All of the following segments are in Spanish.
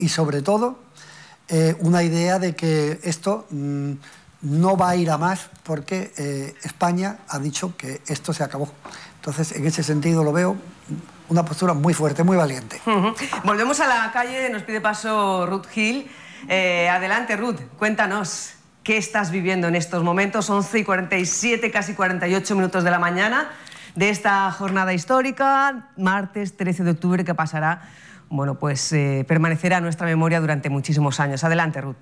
y sobre todo una idea de que esto no va a ir a más porque España ha dicho que esto se acabó. Entonces, en ese sentido lo veo una postura muy fuerte, muy valiente. Volvemos a la calle, nos pide paso Ruth Gil. Adelante, Ruth, cuéntanos, ¿qué estás viviendo en estos momentos? 11:47, casi 48 minutos de la mañana de esta jornada histórica, martes 13 de octubre, que pasará, bueno, pues permanecerá en nuestra memoria durante muchísimos años. Adelante, Ruth.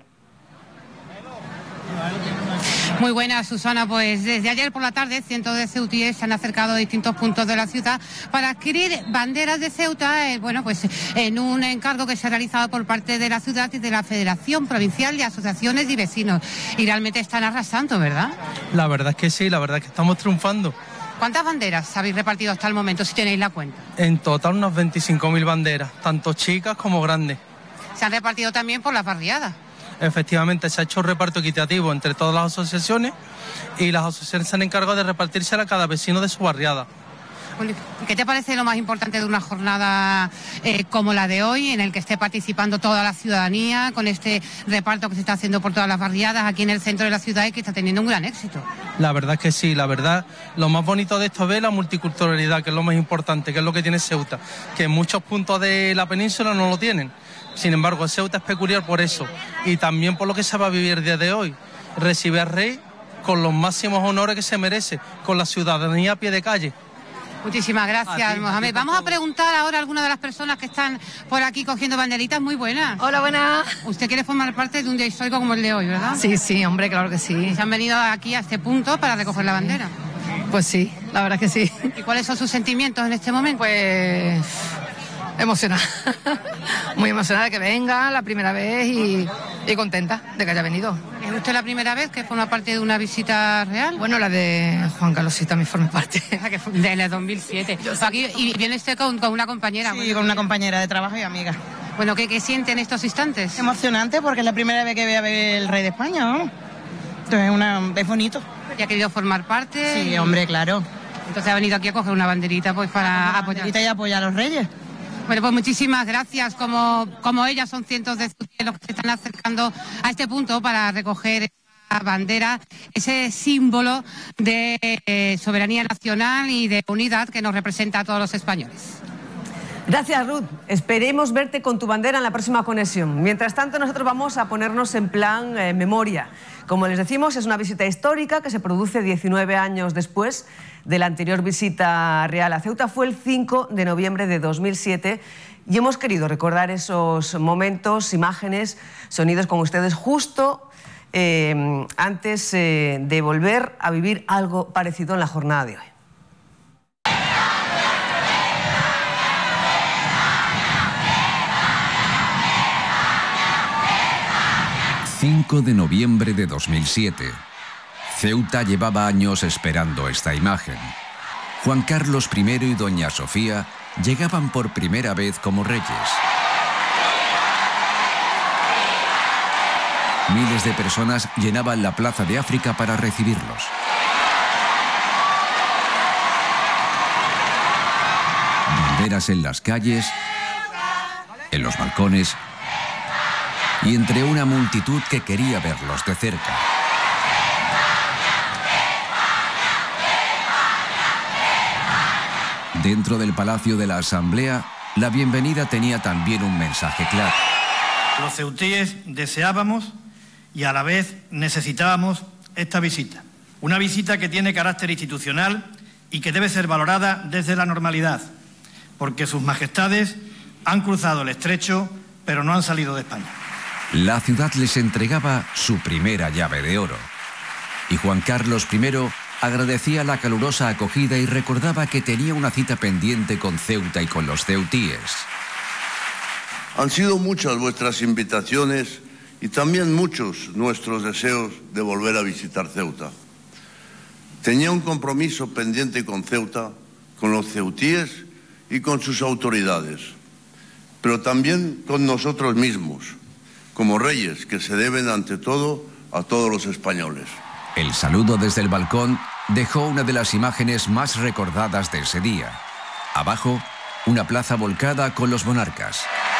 Muy buenas, Susana. Pues desde ayer por la tarde, cientos de ceutíes se han acercado a distintos puntos de la ciudad para adquirir banderas de Ceuta, bueno, pues en un encargo que se ha realizado por parte de la ciudad y de la Federación Provincial de Asociaciones y Vecinos. Y realmente están arrasando, ¿verdad? La verdad es que sí, la verdad es que estamos triunfando. ¿Cuántas banderas habéis repartido hasta el momento, si tenéis la cuenta? En total unas 25.000 banderas, tanto chicas como grandes. Se han repartido también por las barriadas. Efectivamente, se ha hecho un reparto equitativo entre todas las asociaciones y las asociaciones se han encargado de repartírsela a cada vecino de su barriada. ¿Qué te parece lo más importante de una jornada como la de hoy, en el que esté participando toda la ciudadanía, con este reparto que se está haciendo por todas las barriadas aquí en el centro de la ciudad y que está teniendo un gran éxito? La verdad es que sí, la verdad, lo más bonito de esto es la multiculturalidad, que es lo más importante, que es lo que tiene Ceuta, que en muchos puntos de la península no lo tienen. Sin embargo, Ceuta es peculiar por eso y también por lo que se va a vivir el día de hoy. Recibe al rey con los máximos honores que se merece, con la ciudadanía a pie de calle. Muchísimas gracias, Mohamed. Vamos a preguntar ahora a alguna de las personas que están por aquí cogiendo banderitas. Muy buenas. Hola, buenas. Usted quiere formar parte de un día histórico como el de hoy, ¿verdad? Sí, sí, hombre, claro que sí. ¿Se han venido aquí a este punto para recoger la bandera? Pues sí, la verdad que sí. ¿Y cuáles son sus sentimientos en este momento? Pues emocionada. Muy emocionada de que venga la primera vez y contenta de que haya venido. ¿Es usted la primera vez que forma parte de una visita real? Bueno, la de Juan Carlos sí también forma parte. Desde 2007. Aquí, y viene usted con una compañera. Sí, bueno, con una compañera de trabajo y amiga. Bueno, ¿qué siente en estos instantes? Emocionante porque es la primera vez que voy a ver el rey de España, vamos. Entonces es bonito. ¿Y ha querido formar parte? Sí, hombre, claro. Entonces ha venido aquí a coger una banderita pues para apoyar. Y apoyar a los reyes. Bueno, pues muchísimas gracias. Como ellas, son cientos de ceutíes los que se están acercando a este punto para recoger esa bandera, ese símbolo de soberanía nacional y de unidad que nos representa a todos los españoles. Gracias, Ruth. Esperemos verte con tu bandera en la próxima conexión. Mientras tanto, nosotros vamos a ponernos en plan memoria. Como les decimos, es una visita histórica que se produce 19 años después de la anterior visita real a Ceuta. Fue el 5 de noviembre de 2007 y hemos querido recordar esos momentos, imágenes, sonidos con ustedes justo antes de volver a vivir algo parecido en la jornada de hoy. 5 de noviembre de 2007. Ceuta llevaba años esperando esta imagen. Juan Carlos I y doña Sofía llegaban por primera vez como reyes. Miles de personas llenaban la Plaza de África para recibirlos. Banderas en las calles, en los balcones y entre una multitud que quería verlos de cerca. Dentro del Palacio de la Asamblea, la bienvenida tenía también un mensaje claro. Los ceutíes deseábamos y a la vez necesitábamos esta visita. Una visita que tiene carácter institucional y que debe ser valorada desde la normalidad, porque sus majestades han cruzado el estrecho, pero no han salido de España. La ciudad les entregaba su primera llave de oro. Y Juan Carlos I agradecía la calurosa acogida y recordaba que tenía una cita pendiente con Ceuta y con los ceutíes. Han sido muchas vuestras invitaciones y también muchos nuestros deseos de volver a visitar Ceuta. Tenía un compromiso pendiente con Ceuta, con los ceutíes y con sus autoridades, pero también con nosotros mismos, como reyes que se deben ante todo a todos los españoles. El saludo desde el balcón dejó una de las imágenes más recordadas de ese día. Abajo, una plaza volcada con los monarcas.